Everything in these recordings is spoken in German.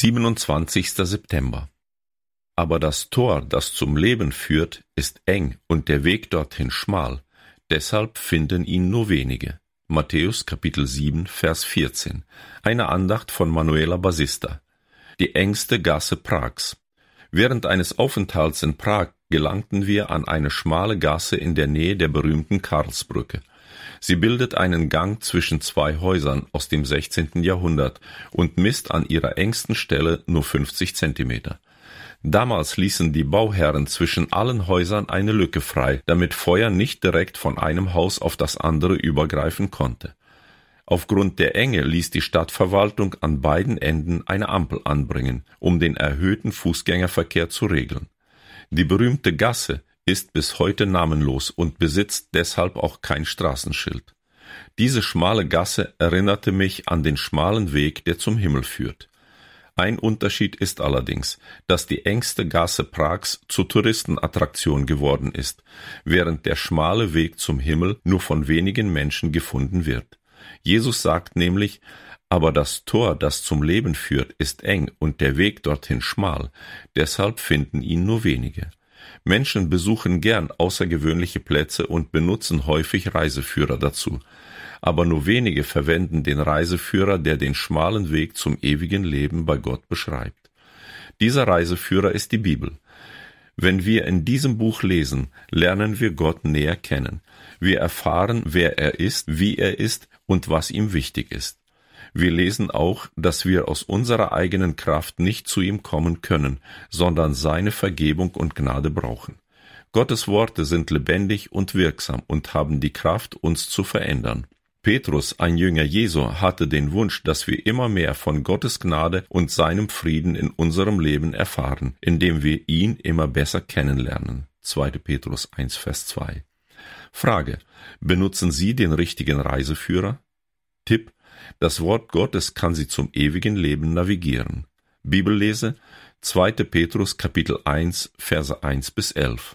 27. September. Aber das Tor, das zum Leben führt, ist eng und der Weg dorthin schmal, deshalb finden ihn nur wenige. Matthäus Kapitel 7, Vers 14. Eine Andacht von Manuela Basista. Die engste Gasse Prags. Während eines Aufenthalts in Prag gelangten wir an eine schmale Gasse in der Nähe der berühmten Karlsbrücke. Sie bildet einen Gang zwischen zwei Häusern aus dem 16. Jahrhundert und misst an ihrer engsten Stelle nur 50 Zentimeter. Damals ließen die Bauherren zwischen allen Häusern eine Lücke frei, damit Feuer nicht direkt von einem Haus auf das andere übergreifen konnte. Aufgrund der Enge ließ die Stadtverwaltung an beiden Enden eine Ampel anbringen, um den erhöhten Fußgängerverkehr zu regeln. Die berühmte Gasse ist bis heute namenlos und besitzt deshalb auch kein Straßenschild. Diese schmale Gasse erinnerte mich an den schmalen Weg, der zum Himmel führt. Ein Unterschied ist allerdings, dass die engste Gasse Prags zur Touristenattraktion geworden ist, während der schmale Weg zum Himmel nur von wenigen Menschen gefunden wird. Jesus sagt nämlich: Aber das Tor, das zum Leben führt, ist eng und der Weg dorthin schmal, deshalb finden ihn nur wenige. Menschen besuchen gern außergewöhnliche Plätze und benutzen häufig Reiseführer dazu. Aber nur wenige verwenden den Reiseführer, der den schmalen Weg zum ewigen Leben bei Gott beschreibt. Dieser Reiseführer ist die Bibel. Wenn wir in diesem Buch lesen, lernen wir Gott näher kennen. Wir erfahren, wer er ist, wie er ist und was ihm wichtig ist. Wir lesen auch, dass wir aus unserer eigenen Kraft nicht zu ihm kommen können, sondern seine Vergebung und Gnade brauchen. Gottes Worte sind lebendig und wirksam und haben die Kraft, uns zu verändern. Petrus, ein Jünger Jesu, hatte den Wunsch, dass wir immer mehr von Gottes Gnade und seinem Frieden in unserem Leben erfahren, indem wir ihn immer besser kennenlernen. 2. Petrus 1, Vers 2. Frage: Benutzen Sie den richtigen Reiseführer? Tipp: Das Wort Gottes kann Sie zum ewigen Leben navigieren. Bibellese: 2. Petrus Kapitel 1, Verse 1 bis 11.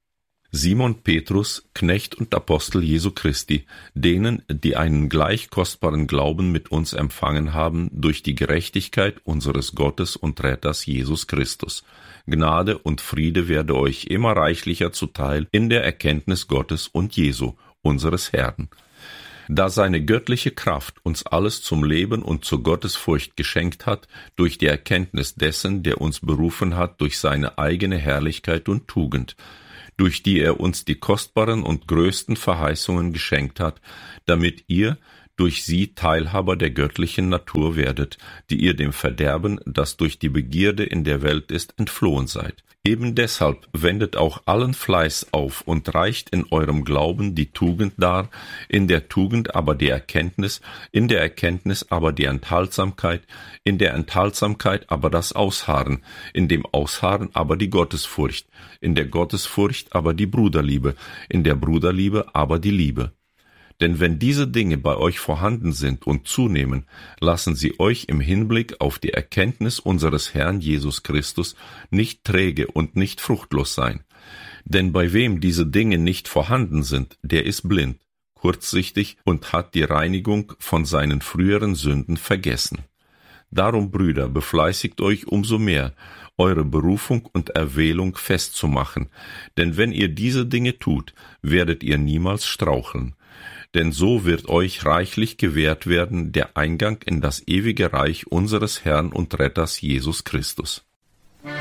Simon Petrus, Knecht und Apostel Jesu Christi, denen, die einen gleich kostbaren Glauben mit uns empfangen haben, durch die Gerechtigkeit unseres Gottes und Retters Jesus Christus. Gnade und Friede werde euch immer reichlicher zuteil in der Erkenntnis Gottes und Jesu, unseres Herrn. Da seine göttliche Kraft uns alles zum Leben und zur Gottesfurcht geschenkt hat, durch die Erkenntnis dessen, der uns berufen hat durch seine eigene Herrlichkeit und Tugend, durch die er uns die kostbaren und größten Verheißungen geschenkt hat, damit ihr durch sie Teilhaber der göttlichen Natur werdet, die ihr dem Verderben, das durch die Begierde in der Welt ist, entflohen seid. Eben deshalb wendet auch allen Fleiß auf und reicht in eurem Glauben die Tugend dar, in der Tugend aber die Erkenntnis, in der Erkenntnis aber die Enthaltsamkeit, in der Enthaltsamkeit aber das Ausharren, in dem Ausharren aber die Gottesfurcht, in der Gottesfurcht aber die Bruderliebe, in der Bruderliebe aber die Liebe. Denn wenn diese Dinge bei euch vorhanden sind und zunehmen, lassen sie euch im Hinblick auf die Erkenntnis unseres Herrn Jesus Christus nicht träge und nicht fruchtlos sein. Denn bei wem diese Dinge nicht vorhanden sind, der ist blind, kurzsichtig und hat die Reinigung von seinen früheren Sünden vergessen. Darum, Brüder, befleißigt euch umso mehr, eure Berufung und Erwählung festzumachen, denn wenn ihr diese Dinge tut, werdet ihr niemals straucheln. Denn so wird euch reichlich gewährt werden der Eingang in das ewige Reich unseres Herrn und Retters Jesus Christus.